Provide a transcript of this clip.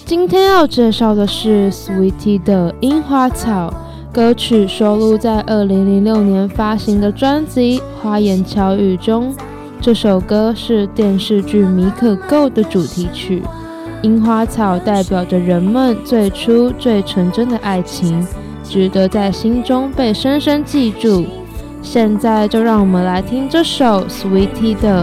今天要介绍的是 Sweetie 的《樱花草》，歌曲收录在2006年发行的专辑《花言巧语》中。这首歌是电视剧《米可够》的主题曲。樱花草代表着人们最初最纯真的爱情，值得在心中被深深记住。现在就让我们来听这首 Sweetie 的